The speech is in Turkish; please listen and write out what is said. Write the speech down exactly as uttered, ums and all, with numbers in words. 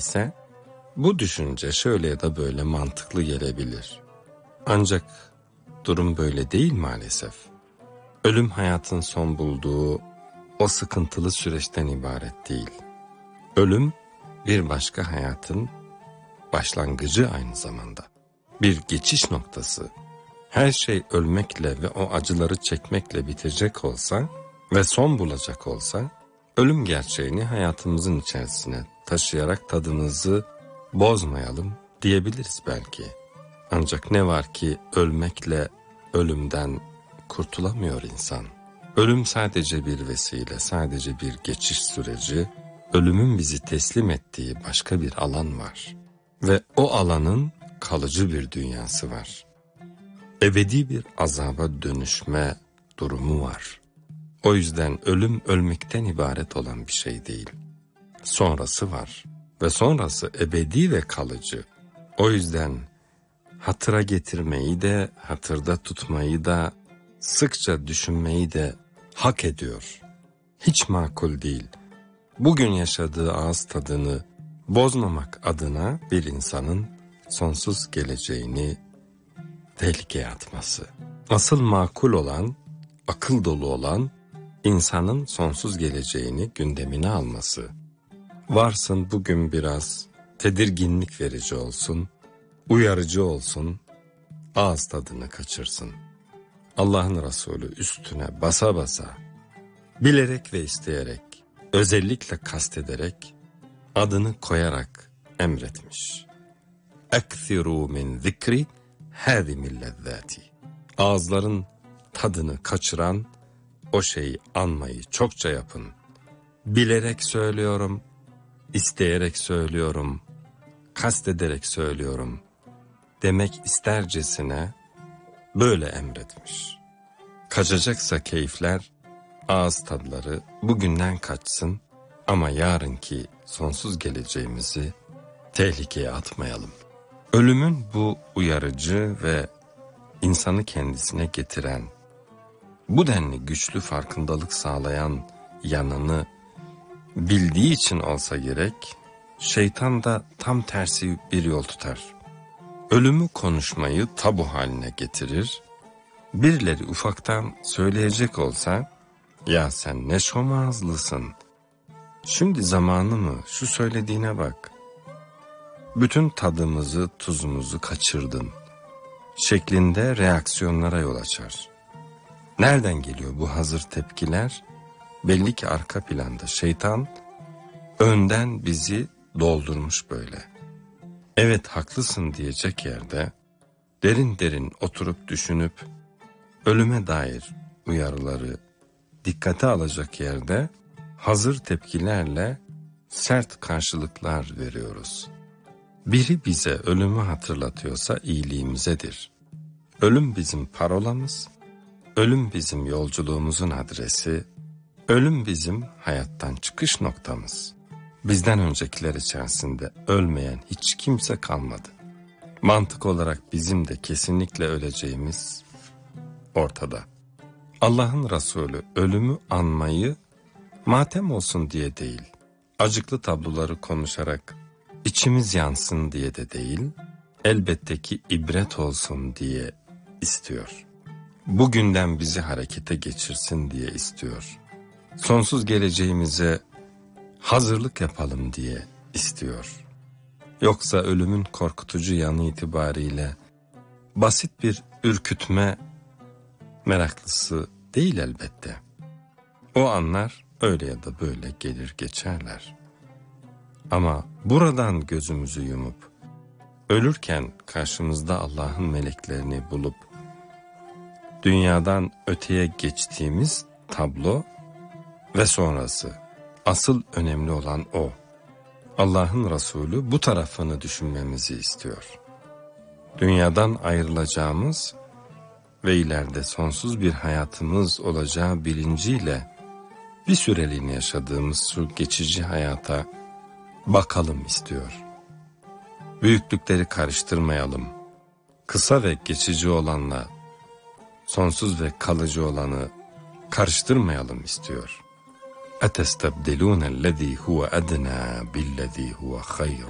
Öyleyse bu düşünce şöyle ya da böyle mantıklı gelebilir. Ancak durum böyle değil maalesef. Ölüm hayatın son bulduğu o sıkıntılı süreçten ibaret değil. Ölüm bir başka hayatın başlangıcı aynı zamanda. Bir geçiş noktası. Her şey ölmekle ve o acıları çekmekle bitecek olsa ve son bulacak olsa, ölüm gerçeğini hayatımızın içerisine taşıyarak tadımızı bozmayalım diyebiliriz belki. Ancak ne var ki ölmekle ölümden kurtulamıyor insan. Ölüm sadece bir vesile, sadece bir geçiş süreci. Ölümün bizi teslim ettiği başka bir alan var. Ve o alanın kalıcı bir dünyası var. Ebedi bir azaba dönüşme durumu var. O yüzden ölüm ölmekten ibaret olan bir şey değil. Sonrası var ve sonrası ebedi ve kalıcı. O yüzden hatıra getirmeyi de, hatırda tutmayı da, sıkça düşünmeyi de hak ediyor. Hiç makul değil. Bugün yaşadığı ağız tadını bozmamak adına bir insanın sonsuz geleceğini tehlikeye atması. Asıl makul olan, akıl dolu olan insanın sonsuz geleceğini gündemine alması. Varsın bugün biraz tedirginlik verici olsun, uyarıcı olsun, ağız tadını kaçırsın. Allah'ın Resulü üstüne basa basa, bilerek ve isteyerek, özellikle kastederek, adını koyarak emretmiş. اَكْثِرُوا مِنْ ذِكْرِ هَذِمِ اللَّذَّاتِ. Ağızların tadını kaçıran o şeyi anmayı çokça yapın. Bilerek söylüyorum, isteyerek söylüyorum, kastederek söylüyorum demek istercesine böyle emretmiş. Kaçacaksa keyifler, ağız tadları bugünden kaçsın ama yarınki sonsuz geleceğimizi tehlikeye atmayalım. Ölümün bu uyarıcı ve insanı kendisine getiren, bu denli güçlü farkındalık sağlayan yanını bildiği için olsa gerek, şeytan da tam tersi bir yol tutar. Ölümü konuşmayı tabu haline getirir, birileri ufaktan söyleyecek olsa, ya sen ne şomazlısın, şimdi zamanı mı, şu söylediğine bak, bütün tadımızı tuzumuzu kaçırdın şeklinde reaksiyonlara yol açar. Nereden geliyor bu hazır tepkiler? Belli ki arka planda şeytan önden bizi doldurmuş böyle. Evet haklısın diyecek yerde derin derin oturup düşünüp ölüme dair uyarıları dikkate alacak yerde hazır tepkilerle sert karşılıklar veriyoruz. Biri bize ölümü hatırlatıyorsa iyiliğimizedir. Ölüm bizim parolamız, ölüm bizim yolculuğumuzun adresi, ölüm bizim hayattan çıkış noktamız. Bizden öncekiler içerisinde ölmeyen hiç kimse kalmadı. Mantık olarak bizim de kesinlikle öleceğimiz ortada. Allah'ın Resulü ölümü anmayı matem olsun diye değil, acıklı tabloları konuşarak içimiz yansın diye de değil, elbette ki ibret olsun diye istiyor. Bugünden bizi harekete geçirsin diye istiyor. Sonsuz geleceğimize hazırlık yapalım diye istiyor. Yoksa ölümün korkutucu yanı itibariyle basit bir ürkütme meraklısı değil elbette. O anlar öyle ya da böyle gelir geçerler. Ama buradan gözümüzü yumup, ölürken karşımızda Allah'ın meleklerini bulup, dünyadan öteye geçtiğimiz tablo ve sonrası, asıl önemli olan o. Allah'ın Resulü bu tarafını düşünmemizi istiyor. Dünyadan ayrılacağımız ve ileride sonsuz bir hayatımız olacağı bilinciyle bir süreliğine yaşadığımız şu geçici hayata bakalım istiyor. Büyüklükleri karıştırmayalım. Kısa ve geçici olanla sonsuz ve kalıcı olanı karıştırmayalım istiyor. اَتَسْتَبْدِلُونَ الَّذ۪ي هُوَ اَدْنَى بِالَّذ۪ي هُوَ خَيْرٌ